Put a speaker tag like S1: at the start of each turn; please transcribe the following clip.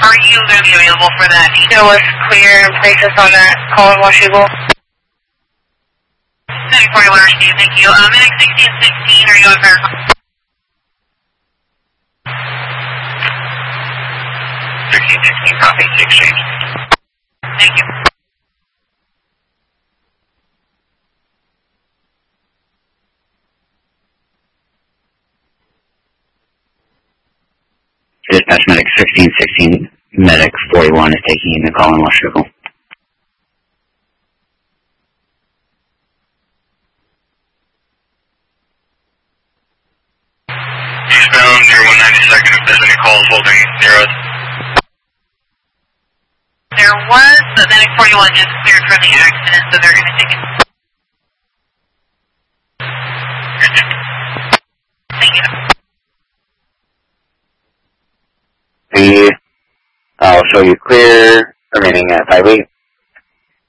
S1: Are you going to be available for that? Show us clear and place us on that call in Washougal. 741 Steve, thank you. Medic 1616, are you on fire? 1616, copy, exchange. Thank you.
S2: Dispatch Medic 1616, Medic 41 is taking the call in Washougal.
S3: Eastbound near 192nd, if there's any calls holding near us.
S1: There was, but Medic 41 just cleared from the accident, so they're going to take it. Thank you.
S2: I'll show you clear, remaining at 58.